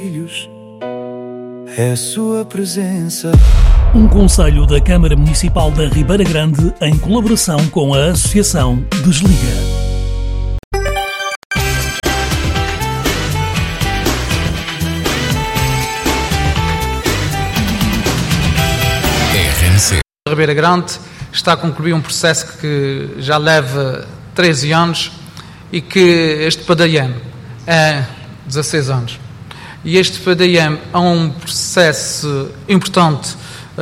É a sua presença. Um conselho da Câmara Municipal da Ribeira Grande em colaboração com a Associação Desliga. A Ribeira Grande está a concluir um processo que já leva 13 anos e que este PDM é 16 anos. E este PDM é um processo importante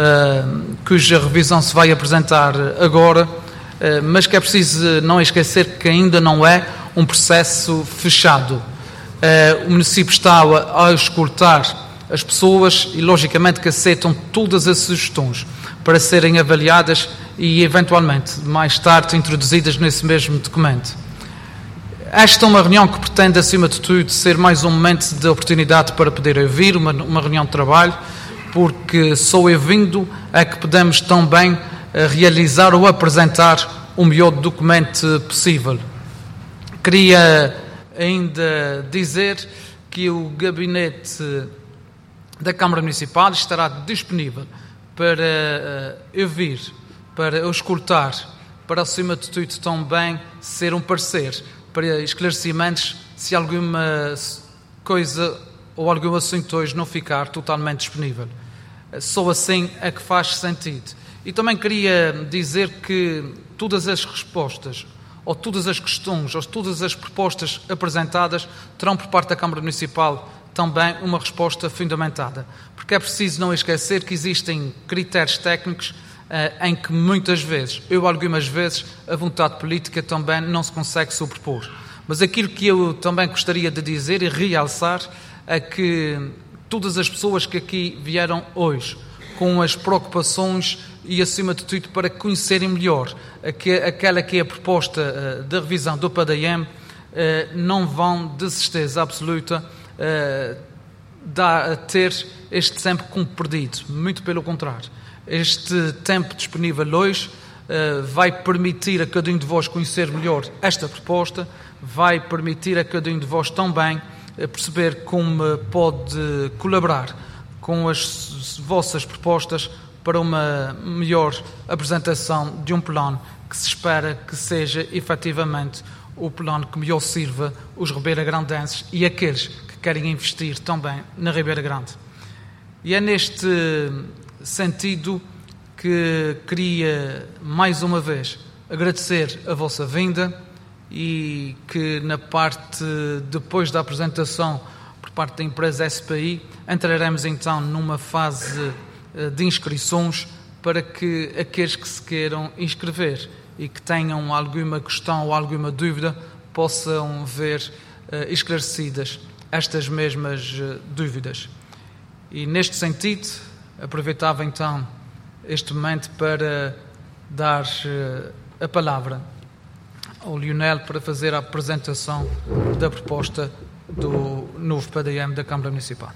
cuja revisão se vai apresentar agora, mas que é preciso não esquecer que ainda não é um processo fechado. O município está a escutar as pessoas e, logicamente, que aceitam todas as sugestões para serem avaliadas e, eventualmente, mais tarde, introduzidas nesse mesmo documento. Esta é uma reunião que pretende, acima de tudo, ser mais um momento de oportunidade para poder ouvir, uma reunião de trabalho, porque só ouvindo é que podemos também realizar ou apresentar o melhor documento possível. Queria ainda dizer que o gabinete da Câmara Municipal estará disponível para ouvir, para escutar, para, acima de tudo, também ser um parecer para esclarecimentos se alguma coisa ou algum assunto hoje não ficar totalmente disponível. Só assim é que faz sentido. E também queria dizer que todas as respostas, ou todas as questões, ou todas as propostas apresentadas terão por parte da Câmara Municipal também uma resposta fundamentada. Porque é preciso não esquecer que existem critérios técnicos em que muitas vezes, algumas vezes, a vontade política também não se consegue sobrepor. Mas aquilo que eu também gostaria de dizer e realçar é que todas as pessoas que aqui vieram hoje, com as preocupações e, acima de tudo, para conhecerem melhor aquela que é a proposta da revisão do PDM, não vão, de certeza absoluta, a ter este tempo como perdido. Muito pelo contrário. Este tempo disponível hoje vai permitir a cada um de vós conhecer melhor esta proposta, vai permitir a cada um de vós também perceber como pode colaborar com as vossas propostas para uma melhor apresentação de um plano que se espera que seja efetivamente o plano que melhor sirva os ribeiragrandenses e aqueles que querem investir também na Ribeira Grande. E é neste sentido que queria, mais uma vez, agradecer a vossa vinda e que na parte, depois da apresentação por parte da empresa SPI, entraremos então numa fase de inscrições para que aqueles que se queiram inscrever e que tenham alguma questão ou alguma dúvida possam ver esclarecidas estas mesmas dúvidas. E neste sentido, aproveitava então este momento para dar a palavra ao Lionel para fazer a apresentação da proposta do novo PDM da Câmara Municipal.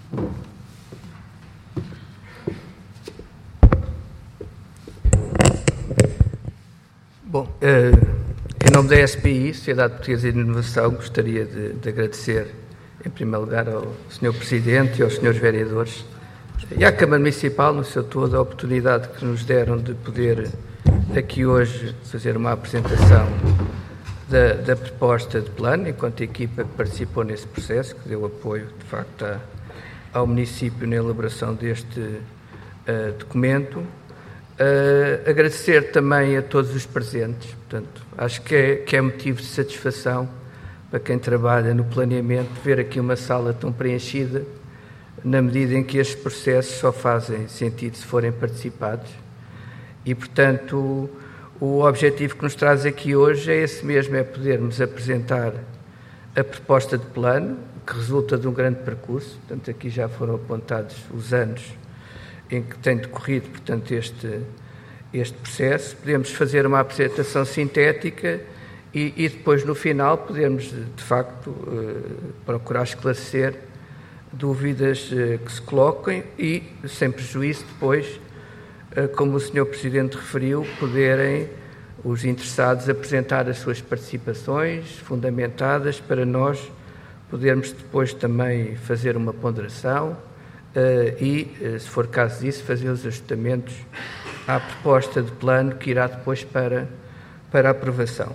Bom, em nome da SPI, Sociedade Portuguesa de Inovação, gostaria de agradecer, em primeiro lugar, ao Sr. Presidente e aos Srs. Vereadores e à Câmara Municipal, no seu todo, a oportunidade que nos deram de poder aqui hoje fazer uma apresentação da proposta de plano, enquanto equipa que participou nesse processo, que deu apoio, de facto, ao município na elaboração deste documento. Agradecer também a todos os presentes, portanto, acho que é motivo de satisfação para quem trabalha no planeamento ver aqui uma sala tão preenchida, na medida em que estes processos só fazem sentido se forem participados e, portanto, o objetivo que nos traz aqui hoje é esse mesmo, é podermos apresentar a proposta de plano, que resulta de um grande percurso, portanto, aqui já foram apontados os anos em que tem decorrido, portanto, este processo. Podemos fazer uma apresentação sintética e depois, no final, podemos, de facto, procurar esclarecer dúvidas que se coloquem e, sem prejuízo, depois, como o Sr. Presidente referiu, poderem os interessados apresentar as suas participações fundamentadas para nós podermos depois também fazer uma ponderação e, se for caso disso, fazer os ajustamentos à proposta de plano que irá depois para a aprovação.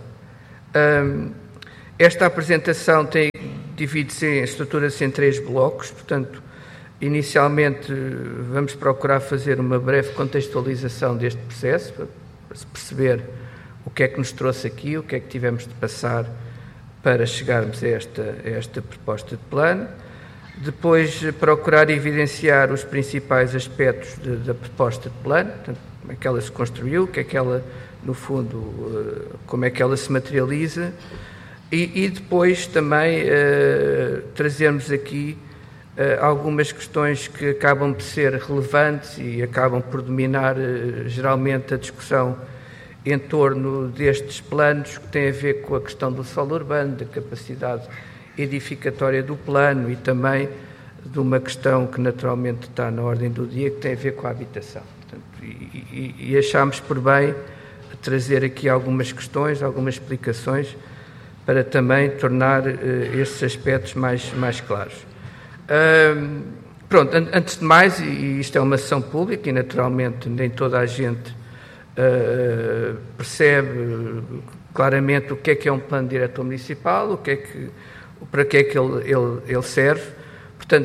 Esta apresentação estrutura-se em 3 blocos, portanto, inicialmente vamos procurar fazer uma breve contextualização deste processo, para se perceber o que é que nos trouxe aqui, o que é que tivemos de passar para chegarmos a esta proposta de plano. Depois, procurar evidenciar os principais aspectos da proposta de plano, portanto, como é que ela se construiu, o que é que ela, no fundo, como é que ela se materializa, e depois também trazermos aqui algumas questões que acabam de ser relevantes e acabam por dominar geralmente a discussão em torno destes planos, que têm a ver com a questão do solo urbano, da capacidade edificatória do plano e também de uma questão que naturalmente está na ordem do dia, que tem a ver com a habitação. Portanto, e achámos por bem trazer aqui algumas questões, algumas explicações, para também tornar estes aspectos mais claros. Pronto, antes de mais, e isto é uma sessão pública e naturalmente nem toda a gente percebe claramente o que é um plano diretor municipal, para que é que ele serve. Portanto,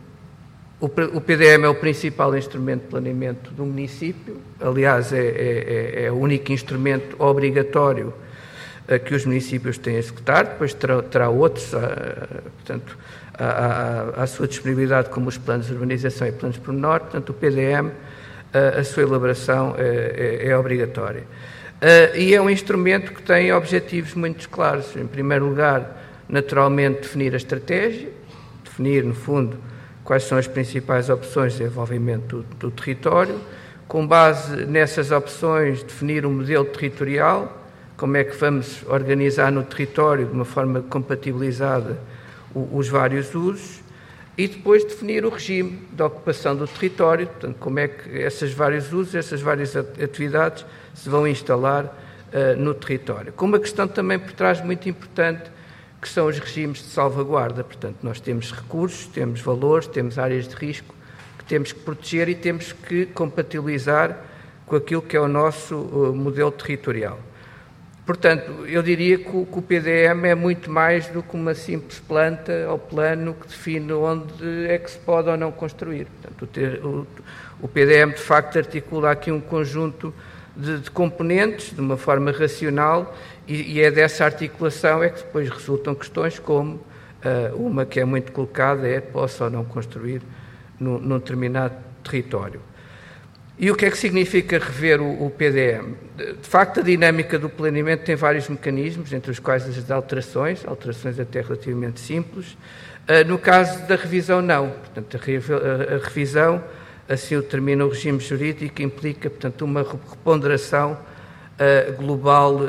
o PDM é o principal instrumento de planeamento do município, aliás, é o único instrumento obrigatório que os municípios têm a executar, depois terá outros, portanto, à sua disponibilidade, como os planos de urbanização e planos pormenor. Portanto, o PDM, a sua elaboração é obrigatória. E é um instrumento que tem objetivos muito claros. Em primeiro lugar, naturalmente, definir a estratégia, definir, no fundo, quais são as principais opções de desenvolvimento do território, com base nessas opções, definir um modelo territorial, como é que vamos organizar no território de uma forma compatibilizada os vários usos, e depois definir o regime de ocupação do território, portanto, como é que esses vários usos, essas várias atividades se vão instalar no território. Com uma questão também por trás muito importante, que são os regimes de salvaguarda. Portanto, nós temos recursos, temos valores, temos áreas de risco que temos que proteger e temos que compatibilizar com aquilo que é o nosso modelo territorial. Portanto, eu diria que o PDM é muito mais do que uma simples planta ou plano que define onde é que se pode ou não construir. Portanto, o PDM, de facto, articula aqui um conjunto de componentes de uma forma racional e é dessa articulação é que depois resultam questões como uma que é muito colocada é posso ou não construir num determinado território. E o que é que significa rever o PDM? De facto, a dinâmica do planeamento tem vários mecanismos, entre os quais as de alterações até relativamente simples. No caso da revisão, não. Portanto, a revisão, assim o determina o regime jurídico, implica, portanto, uma reponderação global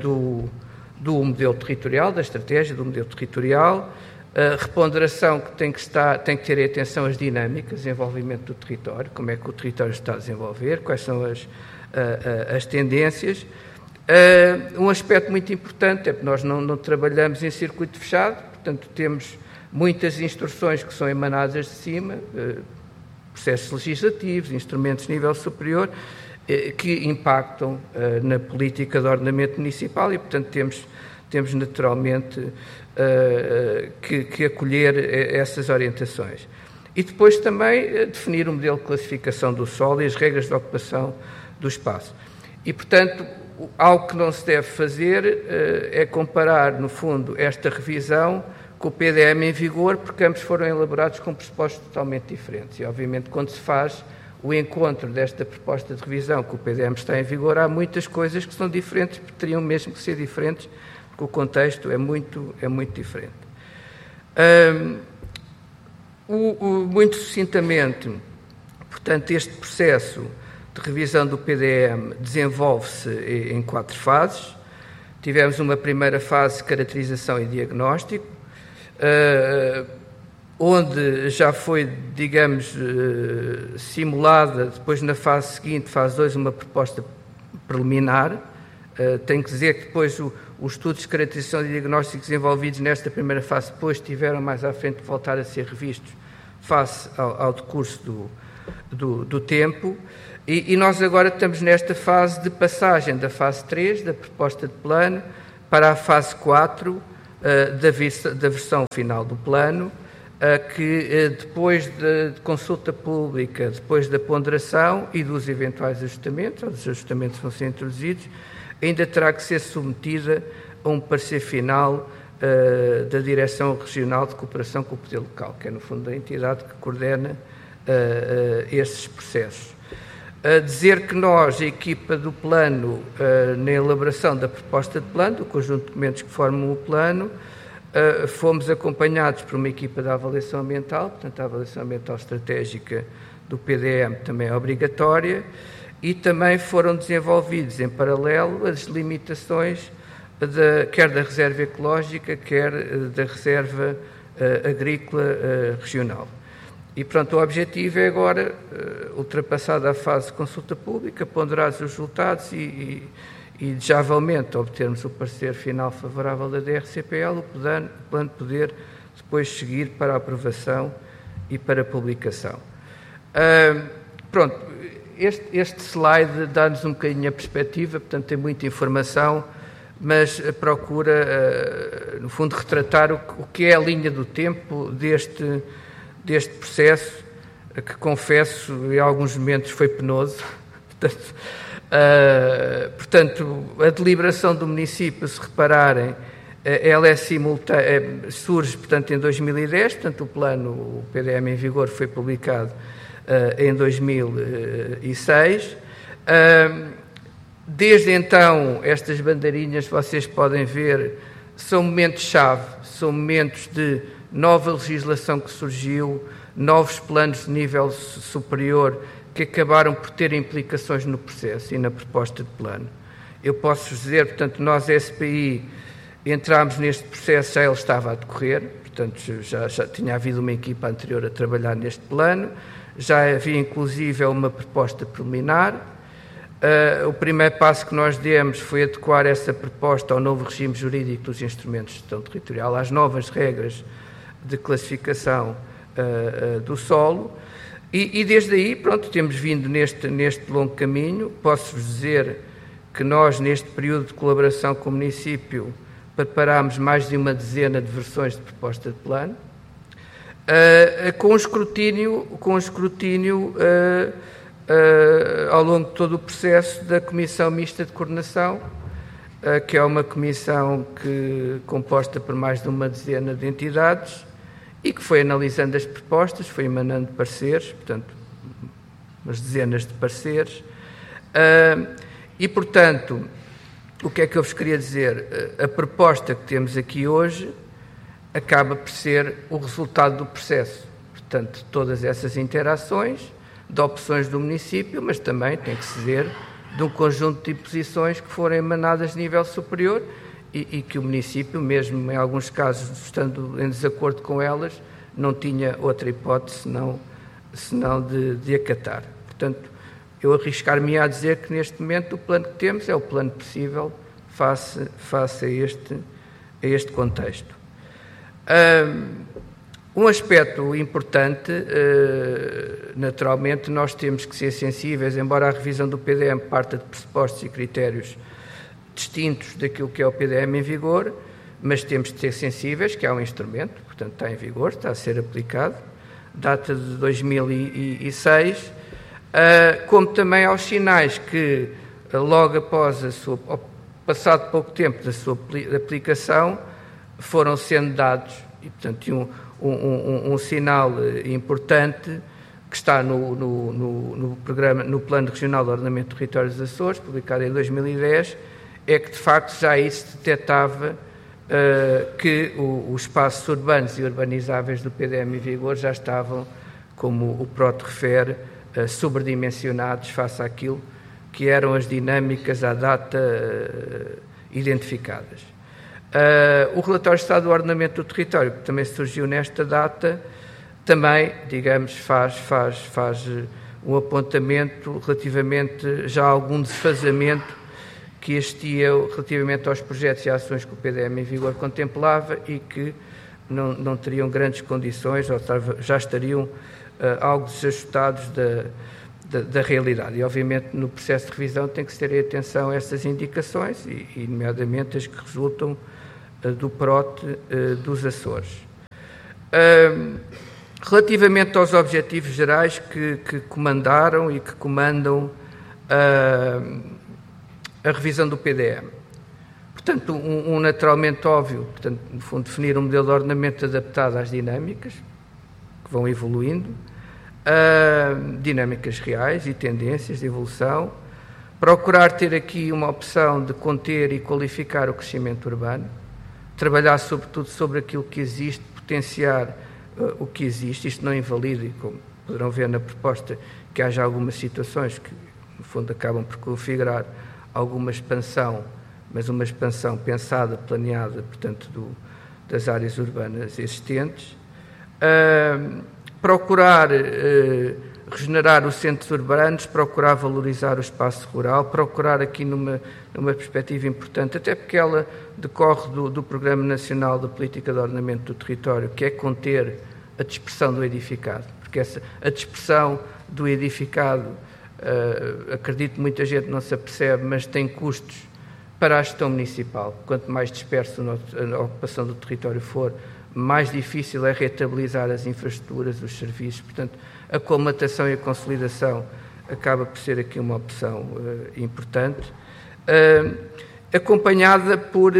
do modelo territorial, da estratégia do modelo territorial, reponderação que tem que ter atenção às dinâmicas, desenvolvimento do território, como é que o território está a desenvolver, quais são as tendências. Um aspecto muito importante é que nós não trabalhamos em circuito fechado, portanto temos muitas instruções que são emanadas de cima, processos legislativos, instrumentos de nível superior, que impactam na política de ordenamento municipal e, portanto, temos naturalmente que acolher essas orientações. E depois também definir um modelo de classificação do solo e as regras de ocupação do espaço. E, portanto, algo que não se deve fazer é comparar, no fundo, esta revisão com o PDM em vigor, porque ambos foram elaborados com pressupostos totalmente diferentes. E, obviamente, quando se faz o encontro desta proposta de revisão com o PDM está em vigor, há muitas coisas que são diferentes, porque teriam mesmo que ser diferentes, porque o contexto é muito diferente. Muito sucintamente, portanto, este processo de revisão do PDM desenvolve-se em 4 fases. Tivemos uma primeira fase de caracterização e diagnóstico, onde já foi, digamos, simulada, depois na fase seguinte, fase 2, uma proposta preliminar. Tenho que dizer que depois os estudos de caracterização e diagnósticos envolvidos nesta primeira fase depois tiveram mais à frente de voltar a ser revistos face ao decurso do tempo, e nós agora estamos nesta fase de passagem da fase 3, da proposta de plano, para a fase 4 da versão final do plano, que depois de consulta pública, depois da ponderação e dos eventuais ajustamentos, ou dos ajustamentos que vão ser introduzidos, ainda terá que ser submetida a um parecer final da Direção Regional de Cooperação com o Poder Local, que é, no fundo, a entidade que coordena esses processos. Dizer que nós, a equipa do plano, na elaboração da proposta de plano, do conjunto de documentos que formam o plano, fomos acompanhados por uma equipa de avaliação ambiental, portanto, a avaliação ambiental estratégica do PDM também é obrigatória, e também foram desenvolvidos em paralelo as limitações quer da reserva ecológica, quer da reserva agrícola regional. E, pronto, o objetivo é agora, ultrapassada a fase de consulta pública, ponderar os resultados e desejavelmente, obtermos o parecer final favorável da DRCPL, o plano poder depois seguir para a aprovação e para a publicação. Pronto, este slide dá-nos um bocadinho a perspectiva, portanto tem muita informação, mas procura, no fundo, retratar o que é a linha do tempo deste processo, que, confesso, em alguns momentos foi penoso. Portanto, a deliberação do município, se repararem, ela é simultânea, surge, portanto, em 2010, portanto, o PDM em vigor foi publicado em 2006. Desde então, estas bandeirinhas, vocês podem ver, são momentos-chave, são momentos de nova legislação que surgiu, novos planos de nível superior que acabaram por ter implicações no processo e na proposta de plano. Eu posso dizer, portanto, nós, SPI, entramos neste processo, já ele estava a decorrer, portanto, já tinha havido uma equipa anterior a trabalhar neste plano, já havia, inclusive, uma proposta preliminar. O primeiro passo que nós demos foi adequar essa proposta ao novo regime jurídico dos instrumentos de gestão territorial, às novas regras de classificação do solo, e desde aí, pronto, temos vindo neste longo caminho. Posso-vos dizer que nós, neste período de colaboração com o município, preparámos mais de uma dezena de versões de proposta de plano, com escrutínio ao longo de todo o processo da Comissão Mista de Coordenação, que é uma comissão composta por mais de uma dezena de entidades e que foi analisando as propostas, foi emanando pareceres, portanto, umas dezenas de pareceres. E, portanto, o que é que eu vos queria dizer? A proposta que temos aqui hoje acaba por ser o resultado do processo. Portanto, todas essas interações, de opções do município, mas também tem que se ver de um conjunto de imposições que foram emanadas de nível superior e que o município, mesmo em alguns casos estando em desacordo com elas, não tinha outra hipótese senão de acatar. Portanto, eu arriscar-me a dizer que neste momento o plano que temos é o plano possível face a este contexto. Um aspecto importante, naturalmente, nós temos que ser sensíveis, embora a revisão do PDM parta de pressupostos e critérios distintos daquilo que é o PDM em vigor, mas temos de ser sensíveis que há um instrumento, portanto está em vigor, está a ser aplicado, data de 2006, como também aos sinais que, logo após passado pouco tempo da sua aplicação, foram sendo dados, e portanto um sinal importante que está no Plano Regional de Ordenamento do Território dos Açores, publicado em 2010, é que de facto já aí se detectava que os espaços urbanos e urbanizáveis do PDM em vigor já estavam, como o PROT refere, sobredimensionados face àquilo que eram as dinâmicas à data identificadas. O relatório de Estado do Ordenamento do Território, que também surgiu nesta data, também, digamos, faz um apontamento relativamente já a algum desfazamento que existia relativamente aos projetos e ações que o PDM em vigor contemplava e que não teriam grandes condições ou já estariam algo desajustados da realidade. E, obviamente, no processo de revisão tem que se ter atenção a estas indicações, e nomeadamente as que resultam do PROT dos Açores. Relativamente aos objetivos gerais que comandaram e que comandam a revisão do PDM. Portanto, naturalmente óbvio, portanto, no fundo, definir um modelo de ordenamento adaptado às dinâmicas, que vão evoluindo, dinâmicas reais e tendências de evolução, procurar ter aqui uma opção de conter e qualificar o crescimento urbano, trabalhar sobretudo sobre aquilo que existe, potenciar o que existe, isto não invalida, e como poderão ver na proposta, que haja algumas situações que, no fundo, acabam por configurar alguma expansão, mas uma expansão pensada, planeada, portanto, das áreas urbanas existentes. Procurar regenerar os centros urbanos, procurar valorizar o espaço rural, procurar aqui numa perspectiva importante, até porque ela decorre do Programa Nacional de Política de Ordenamento do Território, que é conter a dispersão do edificado, porque a dispersão do edificado, acredito que muita gente não se apercebe, mas tem custos para a gestão municipal. Quanto mais disperso a ocupação do território for, mais difícil é rentabilizar as infraestruturas, os serviços. Portanto, a colmatação e a consolidação acaba por ser aqui uma opção importante, acompanhada por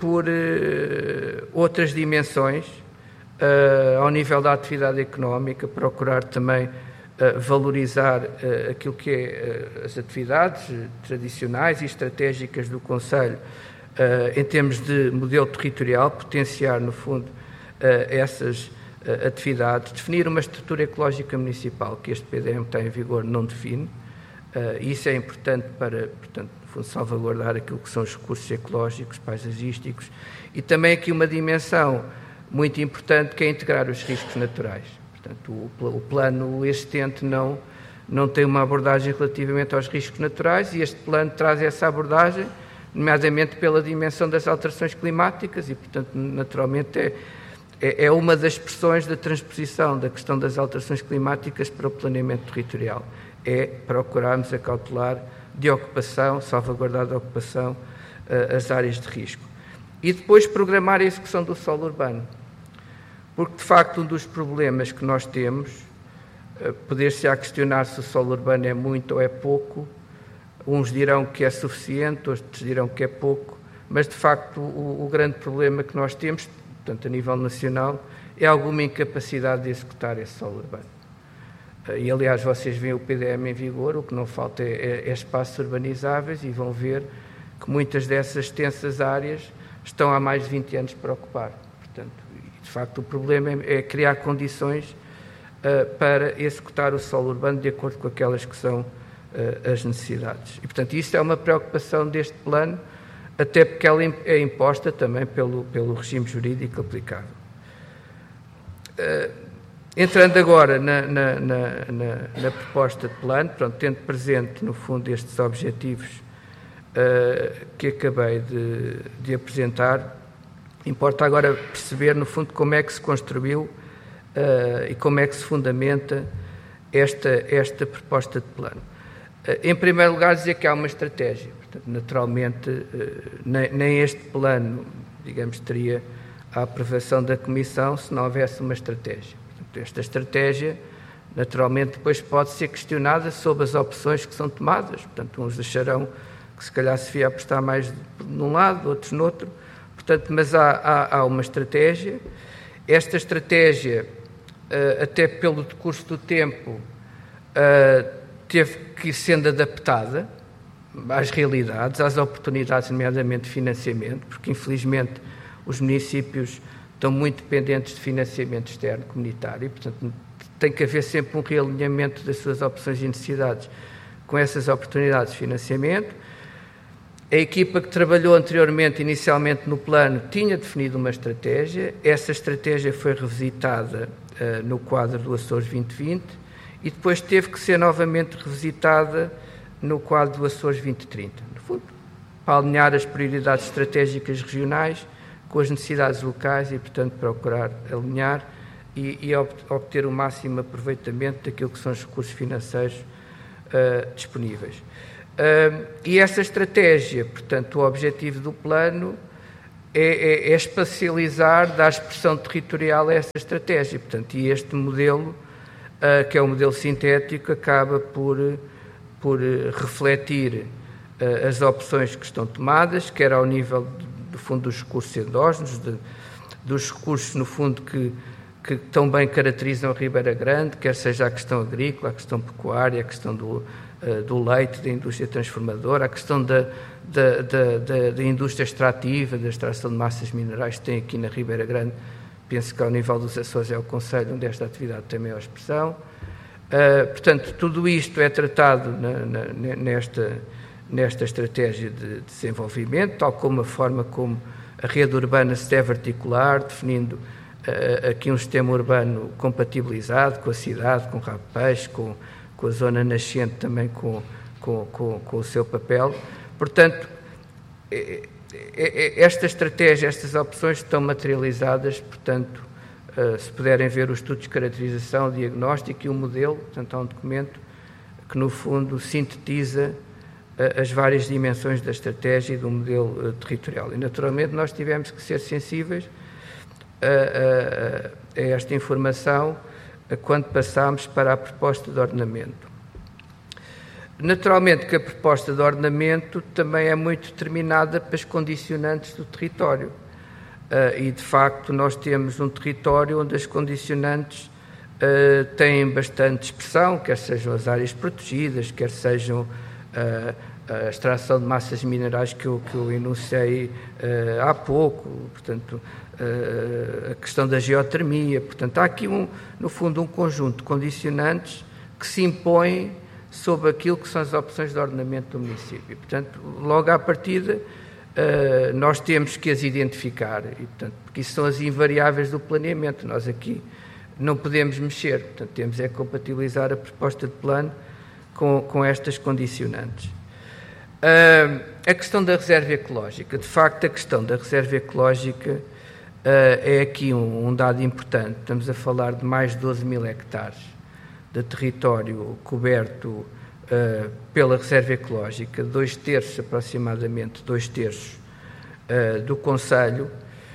outras dimensões, ao nível da atividade económica, procurar também valorizar aquilo que é as atividades tradicionais e estratégicas do Conselho em termos de modelo territorial, potenciar, no fundo, essas atividades, definir uma estrutura ecológica municipal que este PDM está em vigor não define, e isso é importante para, portanto, no fundo, salvaguardar aquilo que são os recursos ecológicos, paisagísticos, e também aqui uma dimensão muito importante que é integrar os riscos naturais. Portanto, o plano existente não tem uma abordagem relativamente aos riscos naturais, e este plano traz essa abordagem, nomeadamente pela dimensão das alterações climáticas, e, portanto, naturalmente é uma das expressões da transposição da questão das alterações climáticas para o planeamento territorial. É procurarmos acautelar de ocupação, salvaguardar da ocupação, as áreas de risco. E depois programar a execução do solo urbano. Porque, de facto, um dos problemas que nós temos, poder-se-á questionar se o solo urbano é muito ou é pouco, uns dirão que é suficiente, outros dirão que é pouco, mas, de facto, o grande problema que nós temos, portanto, a nível nacional, é alguma incapacidade de executar esse solo urbano. E, aliás, vocês veem o PDM em vigor, o que não falta é espaços urbanizáveis, e vão ver que muitas dessas extensas áreas estão há mais de 20 anos para ocupar. Portanto, de facto, o problema é criar condições para executar o solo urbano de acordo com aquelas que são as necessidades. E, portanto, isto é uma preocupação deste plano, até porque ela é imposta também pelo regime jurídico aplicado. Entrando agora na proposta de plano, pronto, tendo presente, no fundo, estes objetivos que acabei de apresentar, importa agora perceber, no fundo, como é que se construiu e como é que se fundamenta esta proposta de plano. Em primeiro lugar, dizer que há uma estratégia. Portanto, naturalmente, nem este plano, digamos, teria a aprovação da Comissão se não houvesse uma estratégia. Portanto, esta estratégia, naturalmente, depois pode ser questionada sobre as opções que são tomadas. Portanto, uns acharão que se calhar se devia apostar mais num lado, outros noutro. Portanto, mas há uma estratégia. Esta estratégia, até pelo decurso do tempo, teve que ir sendo adaptada às realidades, às oportunidades, nomeadamente de financiamento, porque, infelizmente, os municípios estão muito dependentes de financiamento externo comunitário e, portanto, tem que haver sempre um realinhamento das suas opções e necessidades com essas oportunidades de financiamento. A equipa que trabalhou anteriormente, inicialmente no plano, tinha definido uma estratégia. Essa estratégia foi revisitada no quadro do Açores 2020 e depois teve que ser novamente revisitada no quadro do Açores 2030. No fundo, para alinhar as prioridades estratégicas regionais com as necessidades locais e, portanto, procurar alinhar e obter o máximo aproveitamento daquilo que são os recursos financeiros disponíveis. E essa estratégia, portanto, o objetivo do plano é espacializar, dar expressão territorial a essa estratégia. Portanto, e este modelo, que é o modelo sintético, acaba por refletir as opções que estão tomadas, quer ao nível, do fundo, dos recursos endógenos, dos recursos, no fundo, que tão bem caracterizam a Ribeira Grande, quer seja a questão agrícola, a questão pecuária, a questão do leite, da indústria transformadora, a questão da indústria extrativa, da extração de massas minerais que tem aqui na Ribeira Grande. Penso que ao nível dos Açores é o concelho onde esta atividade tem maior expressão. Portanto, tudo isto é tratado nesta estratégia de desenvolvimento, tal como a forma como a rede urbana se deve articular, definindo aqui um sistema urbano compatibilizado com a cidade, com o rabo de peixe, com a zona nascente também com o seu papel. Portanto, esta estratégia, estas opções estão materializadas, portanto, se puderem ver o estudo de caracterização, o diagnóstico e o modelo, portanto, há um documento que, no fundo, sintetiza as várias dimensões da estratégia e do modelo territorial. E, naturalmente, nós tivemos que ser sensíveis a esta informação quando passámos para a proposta de ordenamento. Naturalmente que a proposta de ordenamento também é muito determinada pelas condicionantes do território. E, de facto, nós temos um território onde as condicionantes têm bastante expressão, quer sejam as áreas protegidas, quer sejam a extração de massas minerais que eu enunciei há pouco, portanto, a questão da geotermia. Portanto, há aqui, no fundo, um conjunto de condicionantes que se impõem sobre aquilo que são as opções de ordenamento do município. Portanto, logo à partida, nós temos que as identificar, e, portanto, porque isso são as invariáveis do planeamento. Nós aqui não podemos mexer, portanto, temos é compatibilizar a proposta de plano com estas condicionantes. A questão da reserva ecológica. De facto, a questão da reserva ecológica é aqui um dado importante. Estamos a falar de mais de 12 mil hectares de território coberto pela reserva ecológica, aproximadamente 2/3 do concelho.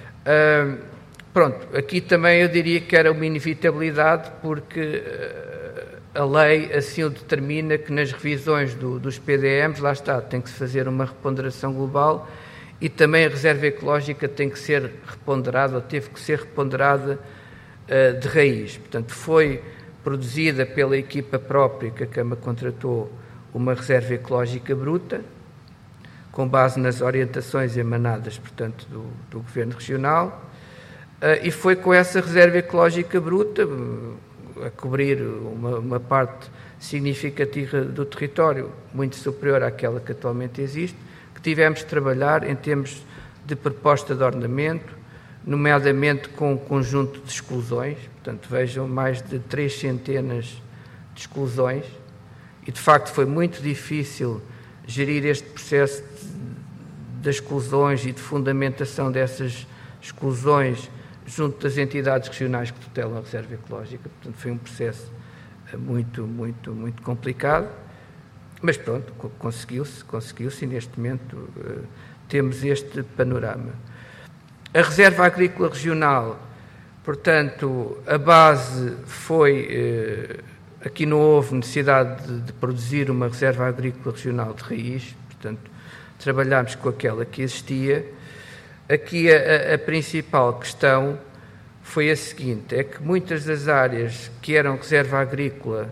Pronto, aqui também eu diria que era uma inevitabilidade, porque a lei assim o determina, que nas revisões dos PDMs, lá está, tem que se fazer uma reponderação global, e também a reserva ecológica tem que ser reponderada, ou teve que ser reponderada de raiz. Portanto, foi produzida pela equipa própria que a Câmara contratou uma reserva ecológica bruta, com base nas orientações emanadas, portanto, do Governo Regional, e foi com essa reserva ecológica bruta, a cobrir uma parte significativa do território, muito superior àquela que atualmente existe, que tivemos de trabalhar em termos de proposta de ordenamento, nomeadamente com um conjunto de exclusões. Portanto, vejam, mais de 300 de exclusões, e de facto foi muito difícil gerir este processo de exclusões e de fundamentação dessas exclusões junto das entidades regionais que tutelam a reserva ecológica. Portanto, foi um processo muito complicado, mas pronto, conseguiu-se e neste momento temos este panorama. A reserva agrícola regional, portanto, a base foi, aqui não houve necessidade de produzir uma reserva agrícola regional de raiz, portanto, trabalhámos com aquela que existia. Aqui a principal questão foi a seguinte, é que muitas das áreas que eram reserva agrícola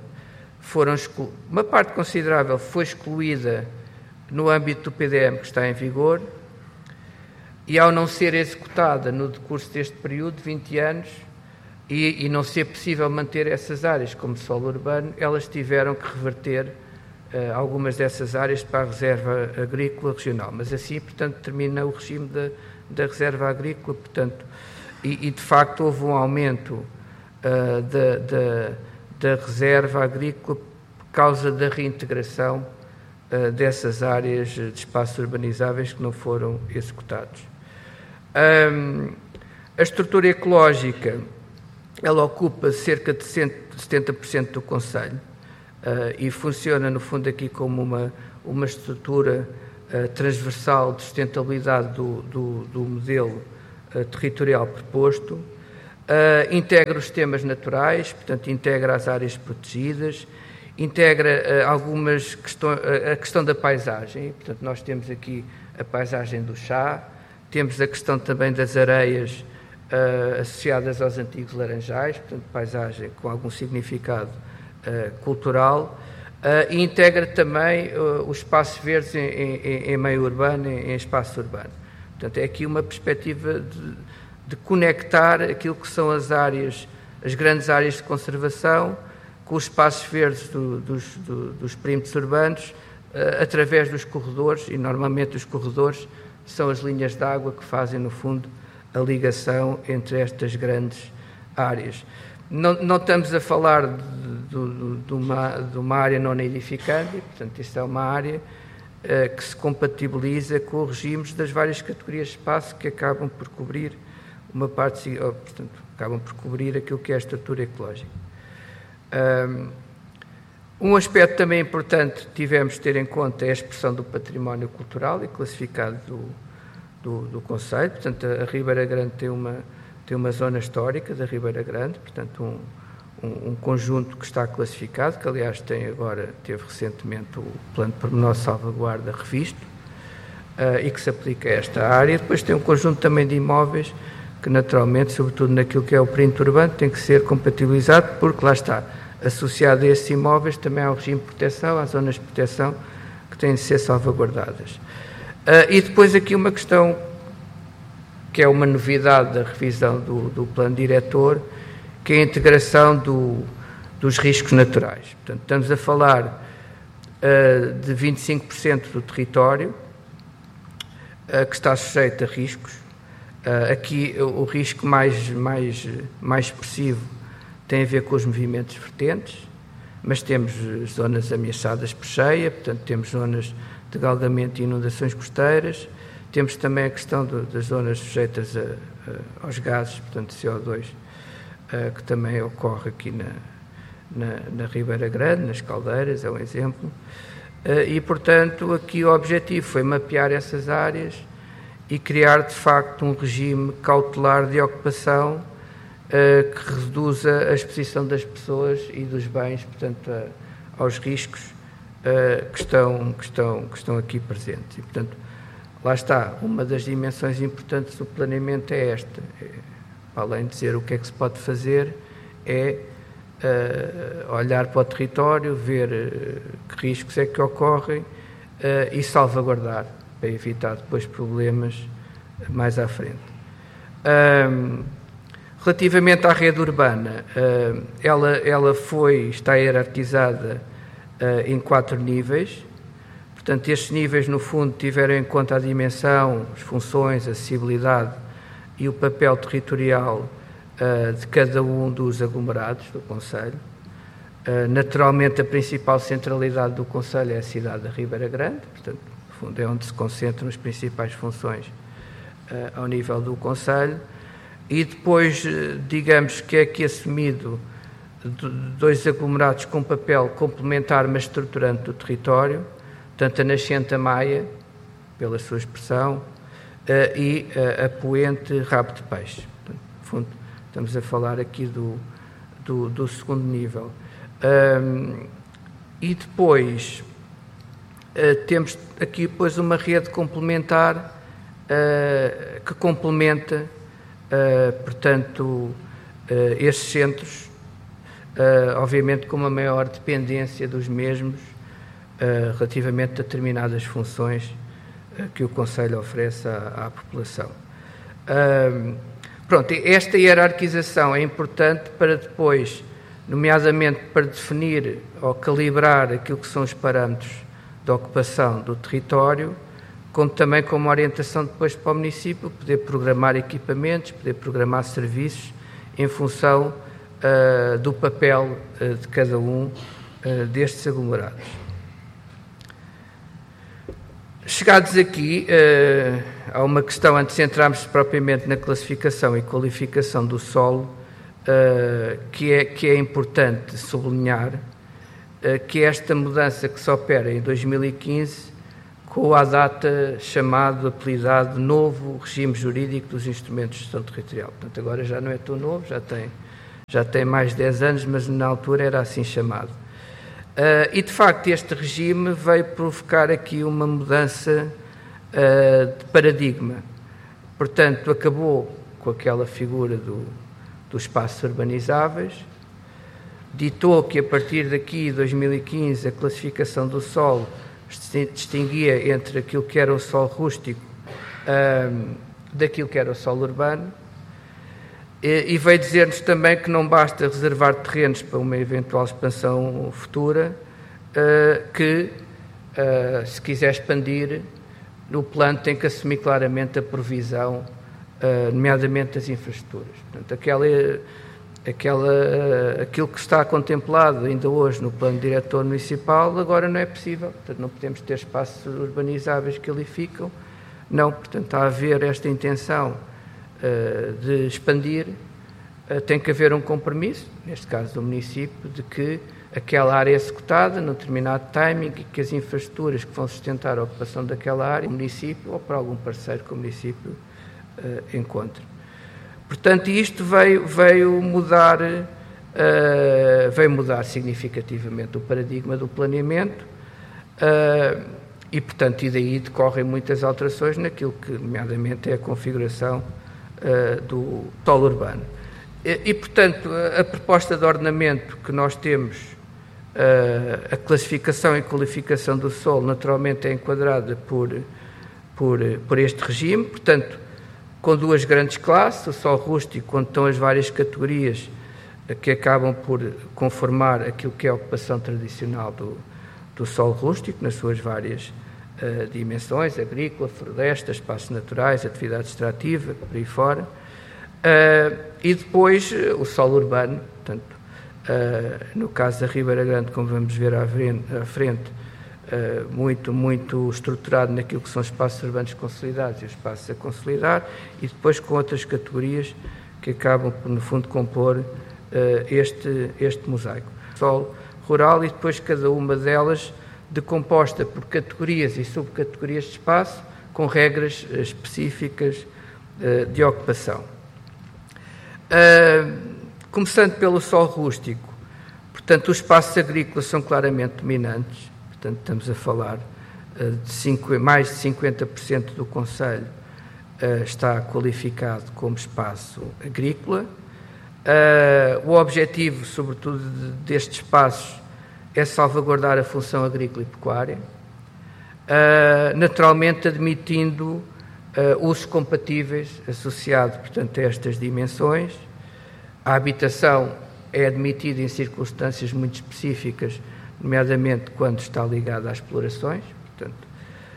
uma parte considerável foi excluída no âmbito do PDM que está em vigor, e ao não ser executada no decurso deste período de 20 anos e não ser possível manter essas áreas como solo urbano, elas tiveram que reverter algumas dessas áreas para a reserva agrícola regional. Mas assim, portanto, termina o regime da reserva agrícola, portanto, e de facto houve um aumento da reserva agrícola por causa da reintegração dessas áreas de espaços urbanizáveis que não foram executados. A estrutura ecológica, ela ocupa cerca de 70% do concelho e funciona, no fundo, aqui como uma estrutura transversal de sustentabilidade do modelo territorial proposto. Integra os sistemas naturais, portanto, integra as áreas protegidas, integra algumas questões, a questão da paisagem, portanto, nós temos aqui a paisagem do chá, temos a questão também das areias associadas aos antigos laranjais, portanto, paisagem com algum significado cultural, e integra também os espaços verdes em meio urbano, em espaço urbano. Portanto, é aqui uma perspectiva de conectar aquilo que são as áreas, as grandes áreas de conservação, com os espaços verdes dos perímetros urbanos, através dos corredores, e normalmente os corredores são as linhas de água que fazem, no fundo, a ligação entre estas grandes áreas. Não estamos a falar de uma área não nidificante, portanto, isto é uma área que se compatibiliza com os regimes das várias categorias de espaço que acabam por cobrir uma parte, portanto, acabam por cobrir aquilo que é a estrutura ecológica. Um aspecto também importante que tivemos de ter em conta é a expressão do património cultural e classificado do concelho. Portanto, a Ribeira Grande tem uma zona histórica da Ribeira Grande, portanto, um conjunto que está classificado, que aliás teve recentemente o Plano de Pormenor de Salvaguarda revisto, e que se aplica a esta área. Depois tem um conjunto também de imóveis que, naturalmente, sobretudo naquilo que é o perímetro urbano, tem que ser compatibilizado, porque lá está, associado a esses imóveis também há o regime de proteção, há zonas de proteção que têm de ser salvaguardadas. E depois aqui uma questão que é uma novidade da revisão do plano diretor, que é a integração dos riscos naturais. Portanto, estamos a falar de 25% do território que está sujeito a riscos. Aqui o risco mais expressivo tem a ver com os movimentos vertentes, mas temos zonas ameaçadas por cheia, portanto temos zonas de galgamento e inundações costeiras, temos também a questão das zonas sujeitas aos gases, portanto CO2, que também ocorre aqui na Ribeira Grande, nas Caldeiras, é um exemplo, e portanto aqui o objetivo foi mapear essas áreas e criar de facto um regime cautelar de ocupação que reduza a exposição das pessoas e dos bens, portanto, aos riscos que estão aqui presentes. E, portanto, lá está, uma das dimensões importantes do planeamento é esta. Além de dizer o que é que se pode fazer, é olhar para o território, ver que riscos é que ocorrem e salvaguardar, para evitar depois problemas mais à frente. Relativamente à rede urbana, ela está hierarquizada em 4 níveis. Portanto, estes níveis, no fundo, tiveram em conta a dimensão, as funções, a acessibilidade e o papel territorial de cada um dos aglomerados do concelho. Naturalmente, a principal centralidade do concelho é a cidade da Ribeira Grande, portanto, no fundo, é onde se concentram as principais funções ao nível do concelho. E depois, digamos que é aqui assumido 2 aglomerados com papel complementar, mas estruturante do território, tanto a nascente a Maia, pela sua expressão, e a poente Rabo de Peixe. Portanto, no fundo, estamos a falar aqui do segundo nível. E depois temos aqui depois uma rede complementar que complementa, portanto, estes centros, obviamente com uma maior dependência dos mesmos relativamente a determinadas funções que o concelho oferece à população. Pronto, esta hierarquização é importante para depois, nomeadamente para definir ou calibrar aquilo que são os parâmetros de ocupação do território, como também como orientação depois para o município, poder programar equipamentos, poder programar serviços em função do papel de cada um destes aglomerados. Chegados aqui, há uma questão, antes de entrarmos propriamente na classificação e qualificação do solo, que é importante sublinhar, que é esta mudança que se opera em 2015, com a data chamado, apelidado, novo regime jurídico dos instrumentos de gestão territorial. Portanto, agora já não é tão novo, já tem mais de 10 anos, mas na altura era assim chamado. E, de facto, este regime veio provocar aqui uma mudança de paradigma. Portanto, acabou com aquela figura dos espaços urbanizáveis, ditou que, a partir daqui, 2015, a classificação do solo distinguia entre aquilo que era o solo rústico daquilo que era o solo urbano, e veio dizer-nos também que não basta reservar terrenos para uma eventual expansão futura, que se quiser expandir, o plano tem que assumir claramente a provisão, nomeadamente das infraestruturas. Portanto, aquilo que está contemplado ainda hoje no plano diretor municipal, agora não é possível. Portanto, não podemos ter espaços urbanizáveis que ali ficam. Não, portanto, está a haver esta intenção de expandir, tem que haver um compromisso, neste caso do município, de que aquela área é executada num determinado timing e que as infraestruturas que vão sustentar a ocupação daquela área, o município ou para algum parceiro que o município encontre. Portanto, isto veio mudar significativamente o paradigma do planeamento e, portanto, e daí decorrem muitas alterações naquilo que, nomeadamente, é a configuração do solo urbano. E, portanto, a proposta de ordenamento que nós temos, a classificação e qualificação do solo, naturalmente é enquadrada por este regime, portanto, com duas grandes classes, o solo rústico, onde estão as várias categorias que acabam por conformar aquilo que é a ocupação tradicional do solo rústico, nas suas várias dimensões, agrícola, floresta, espaços naturais, atividade extrativa, por aí fora, e depois o solo urbano, portanto, no caso da Ribeira Grande, como vamos ver à frente, muito estruturado naquilo que são os espaços urbanos consolidados e os espaços a consolidar, e depois com outras categorias que acabam por, no fundo, compor este mosaico. Solo rural, e depois cada uma delas decomposta por categorias e subcategorias de espaço com regras específicas de ocupação. Começando pelo solo rústico, portanto, os espaços agrícolas são claramente dominantes. Portanto, estamos a falar de mais de 50% do concelho está qualificado como espaço agrícola. O objetivo, sobretudo, destes espaços é salvaguardar a função agrícola e pecuária, naturalmente admitindo usos compatíveis associados, portanto, a estas dimensões. A habitação é admitida em circunstâncias muito específicas, nomeadamente quando está ligada às explorações, portanto,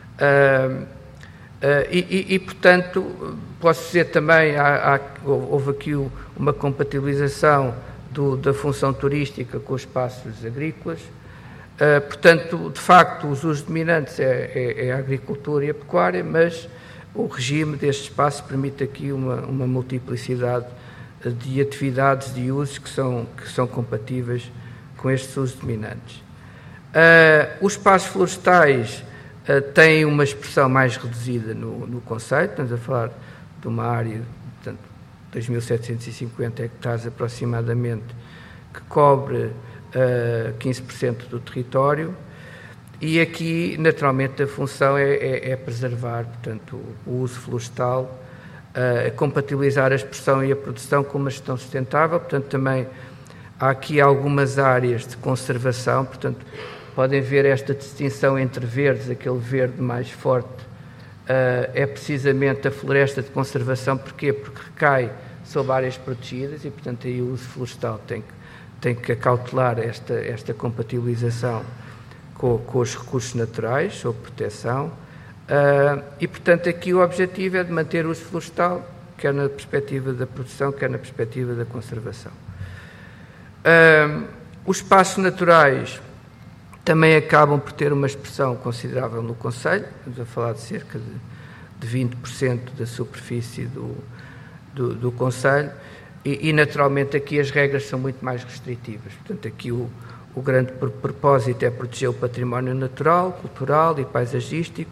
portanto, posso dizer também, houve aqui uma compatibilização da função turística com os espaços agrícolas, portanto, de facto, os usos dominantes é a agricultura e a pecuária, mas o regime deste espaço permite aqui uma multiplicidade de atividades, de usos que são compatíveis com estes usos dominantes. Os espaços florestais têm uma expressão mais reduzida no conceito, estamos a falar de uma área de 2.750 hectares aproximadamente, que cobre 15% do território, e aqui, naturalmente, a função é preservar, portanto, o uso florestal, compatibilizar a expressão e a produção com uma gestão sustentável, portanto, também há aqui algumas áreas de conservação, portanto, podem ver esta distinção entre verdes, aquele verde mais forte, é precisamente a floresta de conservação. Porquê? Porque recai sobre áreas protegidas e, portanto, aí o uso florestal tem que acautelar esta compatibilização com os recursos naturais, sob proteção, e, portanto, aqui o objetivo é de manter o uso florestal, quer na perspectiva da produção, quer na perspectiva da conservação. Os espaços naturais também acabam por ter uma expressão considerável no concelho, estamos a falar de cerca de 20% da superfície do concelho, e naturalmente aqui as regras são muito mais restritivas. Portanto, aqui o grande propósito é proteger o património natural, cultural e paisagístico.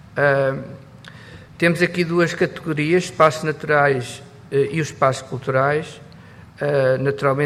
Temos aqui duas categorias, espaços naturais e os espaços culturais. Naturalmente